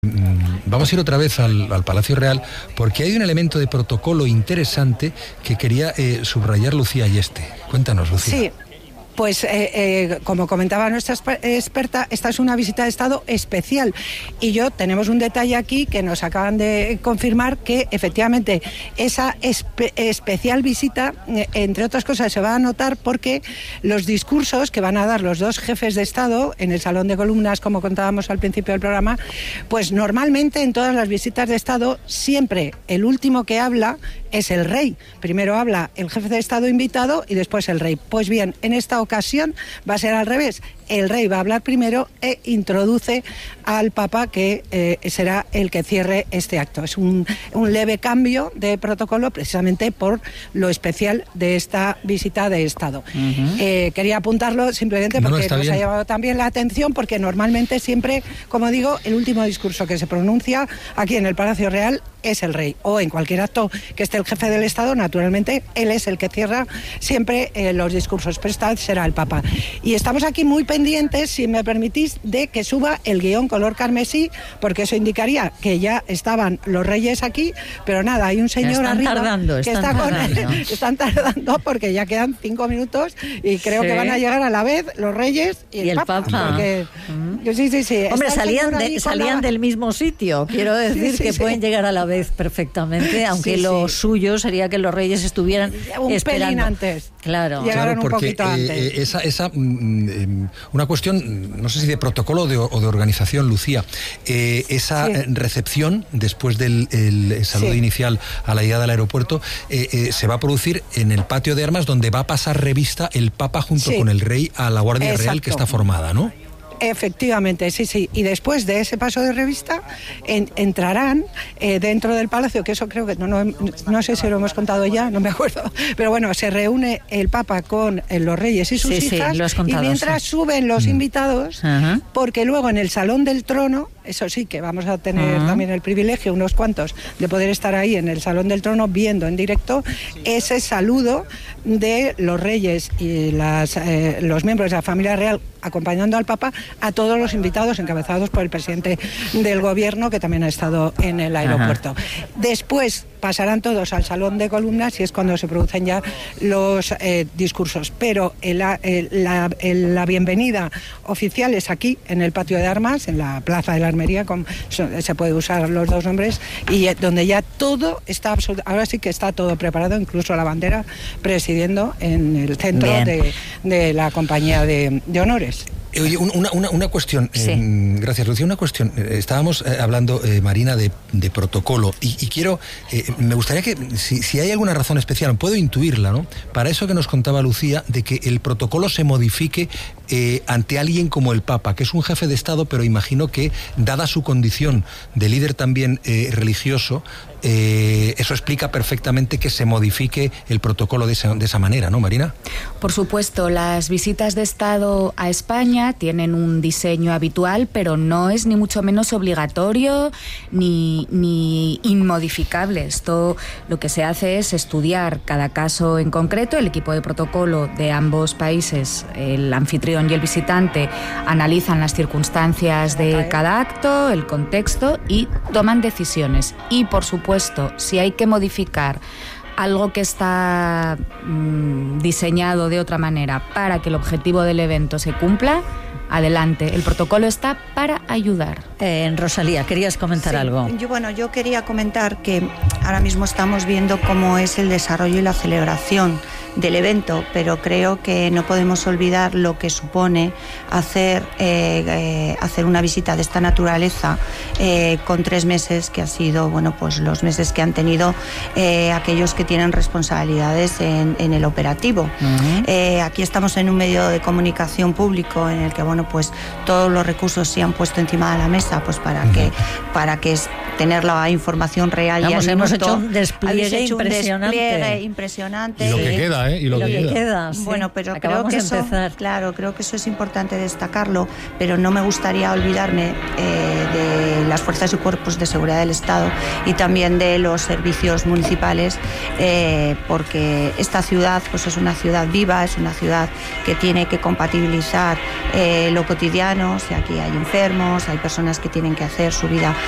Vamos a ir otra vez al Palacio Real porque hay un elemento de protocolo interesante que quería subrayar Lucía Ayeste. Cuéntanos, Lucía. Sí. Pues como comentaba nuestra experta, esta es una visita de Estado especial y tenemos un detalle aquí que nos acaban de confirmar que efectivamente esa especial visita, entre otras cosas, se va a notar porque los discursos que van a dar los dos jefes de Estado en el Salón de Columnas, como contábamos al principio del programa, pues normalmente en todas las visitas de Estado siempre el último que habla es el rey. Primero habla el jefe de Estado invitado y después el rey. Pues bien, en esta ocasión va a ser al revés. El rey va a hablar primero e introduce al Papa, que será el que cierre este acto. Es un leve cambio de protocolo precisamente por lo especial de esta visita de Estado. Quería apuntarlo simplemente porque nos ha llamado también la atención, porque normalmente siempre, como digo, el último discurso que se pronuncia aquí en el Palacio Real es el rey, o en cualquier acto que esté el jefe del Estado, naturalmente él es el que cierra siempre los discursos, pero esta vez será el Papa. Y estamos aquí muy pendientes, si me permitís, de que suba el guión color carmesí, porque eso indicaría que ya estaban los reyes aquí, pero nada, hay un señor arriba que está están tardando porque ya quedan 5 minutos y creo que van a llegar a la vez los reyes y el Papa. Porque, sí. Hombre, salían del mismo sitio, quiero decir que pueden llegar a la vez perfectamente, aunque lo suyo sería que los reyes estuvieran un esperando. pelín antes. Claro. Llegaron porque un poquito antes. Una cuestión, no sé si de protocolo o de organización, Lucía, esa recepción después del saludo inicial a la llegada al aeropuerto se va a producir en el patio de armas, donde va a pasar revista el Papa junto con el rey a la Guardia Real que está formada, ¿no? Efectivamente, sí. Y después de ese paso de revista entrarán dentro del palacio, que eso creo que no sé si lo hemos contado ya, no me acuerdo, pero bueno, se reúne el Papa con los reyes y sus hijas, lo has contado, y mientras suben los invitados, porque luego en el Salón del Trono, eso sí que vamos a tener también el privilegio, unos cuantos, de poder estar ahí en el Salón del Trono viendo en directo ese saludo de los reyes y los miembros de la familia real acompañando al Papa, a todos los invitados encabezados por el presidente del gobierno, que también ha estado en el aeropuerto. Después pasarán todos al Salón de Columnas y es cuando se producen ya los discursos. Pero la bienvenida oficial es aquí, en el patio de armas, en la Plaza de la Armería, se puede usar los dos nombres, y donde ya todo está ahora sí que está todo preparado, incluso la bandera presidiendo en el centro de la compañía de honores. Oye, una cuestión, gracias Lucía, una cuestión, estábamos hablando, Marina, de protocolo y quiero, me gustaría que si hay alguna razón especial, puedo intuirla, ¿no? Para eso que nos contaba Lucía, de que el protocolo se modifique ante alguien como el Papa, que es un jefe de Estado, pero imagino que, dada su condición de líder también religioso, eso explica perfectamente que se modifique el protocolo de esa manera, ¿no, Marina? Por supuesto, las visitas de Estado a España tienen un diseño habitual, pero no es ni mucho menos obligatorio ni inmodificable. Esto lo que se hace es estudiar cada caso en concreto. El equipo de protocolo de ambos países, el anfitrión y el visitante, analizan las circunstancias de cada acto, el contexto y toman decisiones. Y, por supuesto, si hay que modificar algo que está diseñado de otra manera para que el objetivo del evento se cumpla, adelante. El protocolo está para ayudar. Rosalía, ¿querías comentar algo? Yo quería comentar que ahora mismo estamos viendo cómo es el desarrollo y la celebración del evento, pero creo que no podemos olvidar lo que supone hacer una visita de esta naturaleza con 3 meses, que ha sido pues los meses que han tenido aquellos que tienen responsabilidades en el operativo. Aquí estamos en un medio de comunicación público en el que pues todos los recursos se han puesto encima de la mesa, pues para que tener la información real. Hemos hecho un despliegue impresionante. Y lo que queda, Y lo que queda. Sí. Bueno, pero creo que eso es importante destacarlo, pero no me gustaría olvidarme de las fuerzas y cuerpos de seguridad del Estado y también de los servicios municipales, porque esta ciudad pues es una ciudad viva, es una ciudad que tiene que compatibilizar lo cotidiano. O sea, aquí hay enfermos, hay personas que tienen que hacer su vida